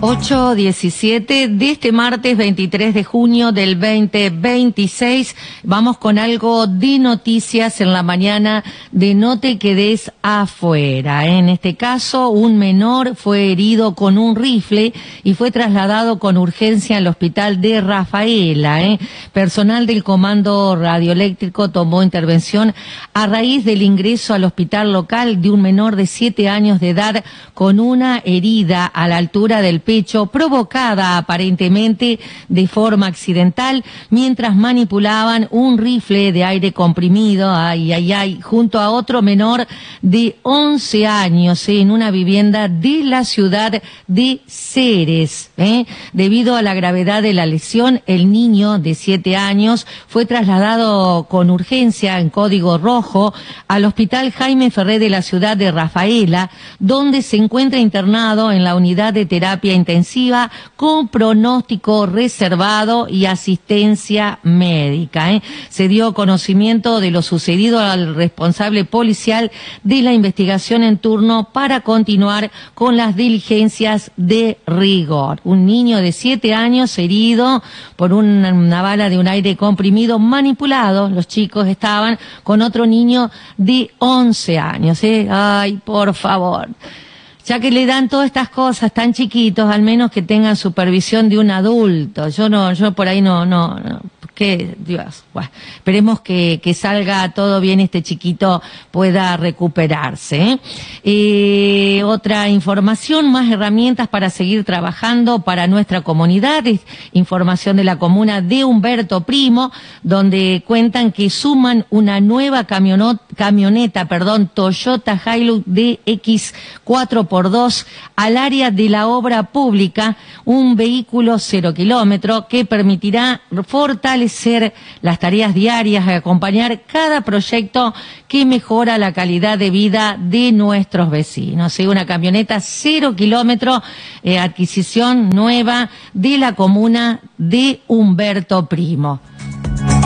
8:17 de este martes 23 de junio del 2026. Vamos con algo de noticias en la mañana de No te quedes afuera. En este caso, un menor fue herido con un rifle y fue trasladado con urgencia al hospital de Rafaela. Personal del Comando Radioeléctrico tomó intervención a raíz del ingreso al hospital local de un menor de 7 años de edad con una herida a la altura del pecho, provocada aparentemente de forma accidental, mientras manipulaban un rifle de aire comprimido, junto a otro menor de 11 años, en una vivienda de la ciudad de Ceres. Debido a la gravedad de la lesión, el niño de 7 años fue trasladado con urgencia en código rojo al hospital Jaime Ferré de la ciudad de Rafaela, donde se encuentra internado en la unidad de terapia intensiva con pronóstico reservado y asistencia médica. Se dio conocimiento de lo sucedido al responsable policial de la investigación en turno para continuar con las diligencias de rigor. Un niño de 7 años herido por una bala de un aire comprimido manipulado. Los chicos estaban con otro niño de 11 años. Ay, por favor. Ya que le dan todas estas cosas tan chiquitos, al menos que tengan supervisión de un adulto. Yo por ahí no. ¿Qué? Dios. Bueno, esperemos que salga todo bien, este chiquito pueda recuperarse. Otra información, más herramientas para seguir trabajando para nuestra comunidad. Es información de la comuna de Humberto Primo, donde cuentan que suman una nueva camioneta, Toyota Hilux DX 4x2 al área de la obra pública, un vehículo 0 kilómetro que permitirá fortalecer las tareas diarias y acompañar cada proyecto que mejora la calidad de vida de nuestros vecinos. Una camioneta 0 kilómetro, adquisición nueva de la comuna de Humberto Primo.